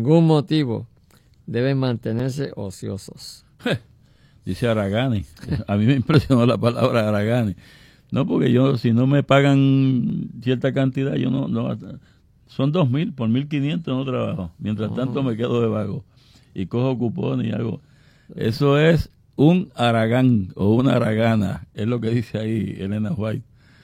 ningún motivo deben mantenerse ociosos. Dice Aragani. A mí me impresionó la palabra Aragani. No, porque yo, si no me pagan cierta cantidad, yo no son 2,000, por 1,500 no trabajo. Mientras tanto me quedo de vago y cojo cupones y hago. Eso es un Aragán o una Aragana, es lo que dice ahí Elena White.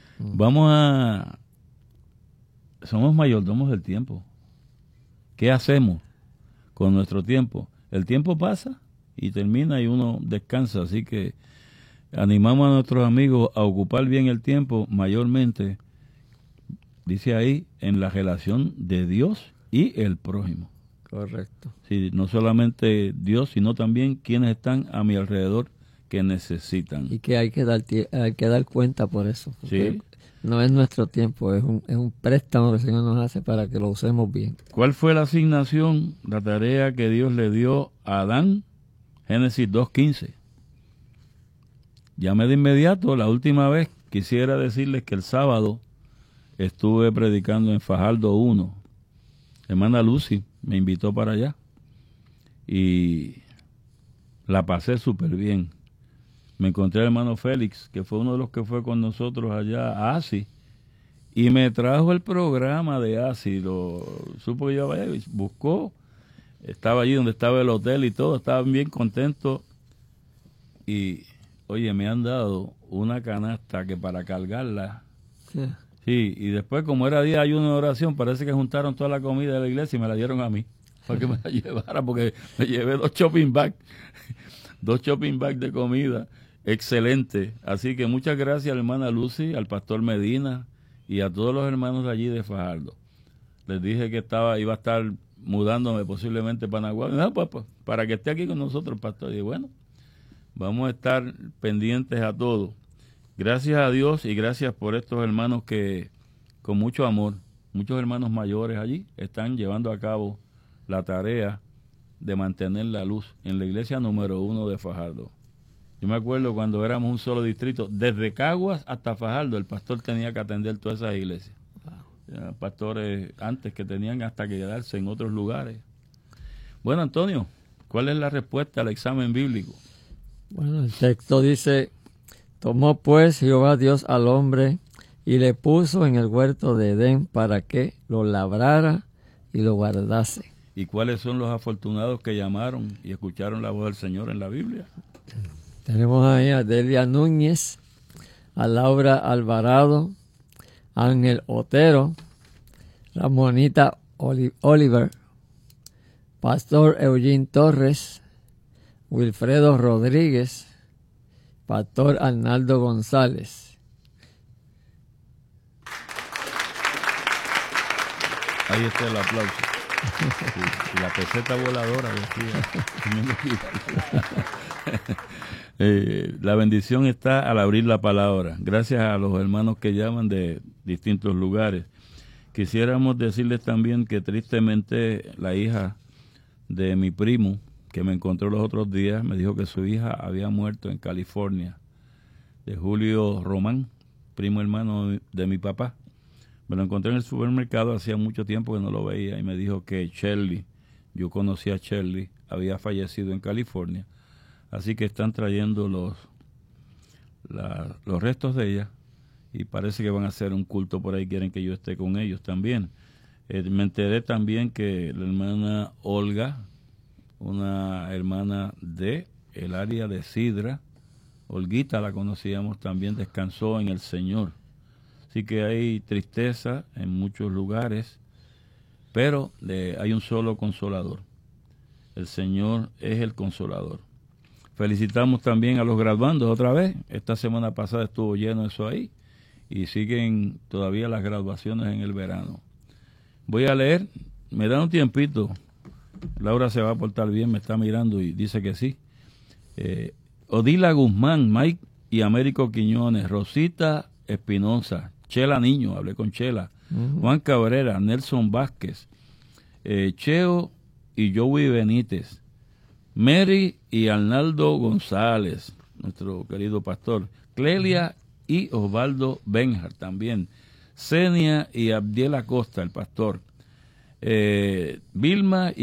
Somos mayordomos del tiempo. ¿Qué hacemos con nuestro tiempo? El tiempo pasa y termina y uno descansa, así que animamos a nuestros amigos a ocupar bien el tiempo, mayormente, dice ahí, en la relación de Dios y el prójimo. Correcto. Sí, no solamente Dios, sino también quienes están a mi alrededor que necesitan. Y que hay que dar cuenta por eso. Sí. No es nuestro tiempo, es un préstamo que el Señor nos hace para que lo usemos bien. ¿Cuál fue la asignación, la tarea que Dios le dio a Adán? Génesis 2:15. Llame de inmediato. La última vez quisiera decirles que el sábado estuve predicando en Fajardo 1. Hermana Lucy me invitó para allá y la pasé súper bien. Me encontré al hermano Félix, que fue uno de los que fue con nosotros allá a ASI, y me trajo el programa de ASI. Lo supo que yo buscó, estaba allí donde estaba el hotel y todo, estaban bien contentos. Y, oye, me han dado una canasta que para cargarla. Sí. Sí, y después, como era día de ayuno de oración, parece que juntaron toda la comida de la iglesia y me la dieron a mí, para que me la llevara, porque me llevé 2 shopping bags, 2 shopping bags de comida, excelente. Así que muchas gracias a la hermana Lucy, al pastor Medina y a todos los hermanos de allí de Fajardo. Les dije que iba a estar mudándome posiblemente para Nahuatl. No, pues, para que esté aquí con nosotros, pastor. Y bueno, vamos a estar pendientes a todo. Gracias a Dios y gracias por estos hermanos que con mucho amor, muchos hermanos mayores allí están llevando a cabo la tarea de mantener la luz en la iglesia número 1 de Fajardo. Yo me acuerdo cuando éramos un solo distrito, desde Caguas hasta Fajardo, el pastor tenía que atender todas esas iglesias. Pastores antes que tenían hasta que quedarse en otros lugares. Bueno, Antonio, ¿cuál es la respuesta al examen bíblico? Bueno, el texto dice: tomó pues Jehová Dios al hombre y le puso en el huerto de Edén para que lo labrara y lo guardase. ¿Y cuáles son los afortunados que llamaron y escucharon la voz del Señor en la Biblia? Tenemos ahí a Delia Núñez, a Laura Alvarado, Ángel Otero, Ramonita Oliver, Pastor Eugene Torres, Wilfredo Rodríguez, Pastor Arnaldo González. Ahí está el aplauso. Sí, la peseta voladora decía. La bendición está al abrir la palabra. Gracias a los hermanos que llaman de distintos lugares. Quisiéramos decirles también que tristemente la hija de mi primo, que me encontró los otros días, me dijo que su hija había muerto en California, de Julio Román, primo hermano de mi papá. Me lo encontré en el supermercado, hacía mucho tiempo que no lo veía, y me dijo que Shirley, yo conocí a Shirley, había fallecido en California. Así que están trayendo los restos de ella, y parece que van a hacer un culto por ahí, quieren que yo esté con ellos también. Me enteré también que la hermana Olga, una hermana de el área de Sidra, Olguita la conocíamos también, descansó en el Señor. Así que hay tristeza en muchos lugares, pero hay un solo consolador. El Señor es el consolador. Felicitamos también a los graduandos otra vez. Esta semana pasada estuvo lleno eso ahí y siguen todavía las graduaciones en el verano. Voy a leer, me da un tiempito. Laura se va a portar bien, me está mirando y dice que sí. Odila Guzmán, Mike y Américo Quiñones, Rosita Espinosa, Chela Niño, hablé con Chela, Juan Cabrera, Nelson Vázquez, Cheo y Joey Benítez, Mary y Arnaldo González, nuestro querido pastor, Clelia y Osvaldo Benjar también, Senia y Abdiel Acosta, el pastor, Vilma